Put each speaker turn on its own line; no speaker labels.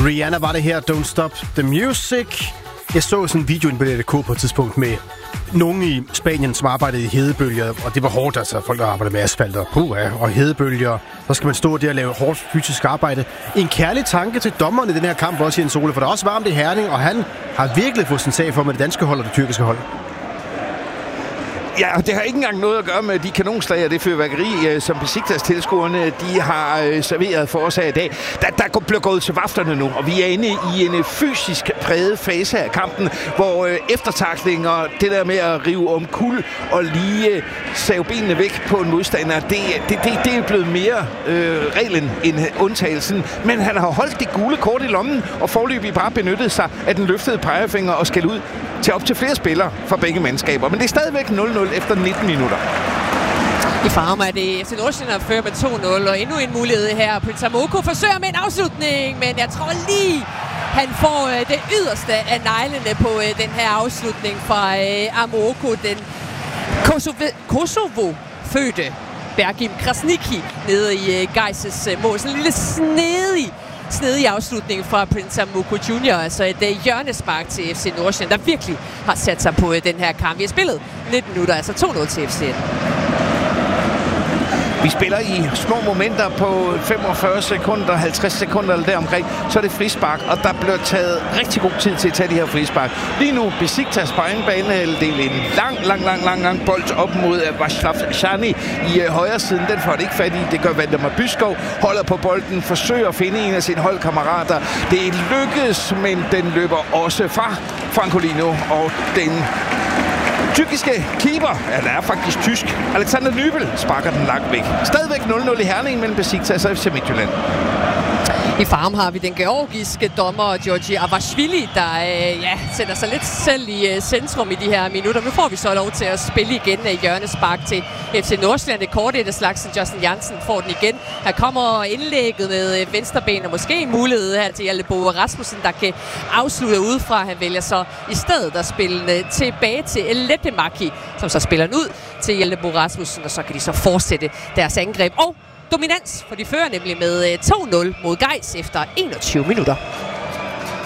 Rihanna var det her, Don't Stop the Music. Jeg så sådan en video på DK på et tidspunkt med nogen i Spanien, som arbejdede i hedebølger, og det var hårdt, altså folk, der arbejdede med asfalt og hedebølger. Så skal man stå der og lave hårdt fysisk arbejde. En kærlig tanke til dommeren i den her kamp, også Jens Ole, for der er også varmt i Herning, og han har virkelig fået sin sag for med det danske hold og det tyrkiske hold.
Ja, og det har ikke engang noget at gøre med de kanonslag og det fyrværkeri, som Besiktas-tilskuerne de har serveret for os her i dag. Der bliver gået til vafterne nu, og vi er inde i en fysisk præget fase af kampen, hvor eftertaklinger, det der med at rive om kul og lige save benene væk på en modstander, det er blevet mere reglen end undtagelsen. Men han har holdt det gule kort i lommen, og foreløbig bare benyttet sig af den løftede pegefinger og skæld ud til op til flere spillere fra begge mandskaber. Men det er stadigvæk 0-0 efter 19 minutter.
I Farum er det FC Nordsjælland, der fører med 2-0, og endnu en mulighed her. Prince Amoko forsøger med en afslutning, men jeg tror lige, han får det yderste af neglene på den her afslutning fra Amoko, den Kosovo-fødte Bergim Krasniqi nede i Geises mål. Sådan en lille snedig afslutning fra Prince Amoko Jr., altså et hjørnespark til FC Nordsjælland, der virkelig har sat sig på den her kamp. Vi har spillet 19 minutter, altså 2-0 til FCN.
Vi spiller i små momenter på 45 sekunder, 50 sekunder eller deromkring, så er det frispark, og der bliver taget rigtig god tid til at tage de her frispark. Lige nu Besiktas på egen banehalvdel en lang bold op mod Václav Šány i højre siden. Den får det ikke fat i. Det gør Valdemar Byskov. Holder på bolden, forsøger at finde en af sine holdkammerater. Det lykkes, men den løber også fra Francolino, og den tyrkiske keeper, ja, der er faktisk tysk, Alexander Nübel sparker den langt væk. Stadigvæk 0-0 i Herning mellem Besiktas og FC Midtjylland.
I Farum har vi den georgiske dommer Georgi Avashvili, der sætter sig lidt selv i centrum i de her minutter. Nu får vi så lov til at spille igen hjørnespark til FC Nordsjælland. Det korte et af slagsen, Justin Jansen får den igen. Her kommer indlægget med venstreben, og måske en mulighed her til Hjalte Boe Rasmussen, der kan afslutte udefra. Han vælger så i stedet at spille tilbage til Leppemaki, som så spiller den ud til Hjalte Boe Rasmussen, og så kan de så fortsætte deres angreb. Og dominans, for de fører nemlig med 2-0 mod Gais efter 21 minutter.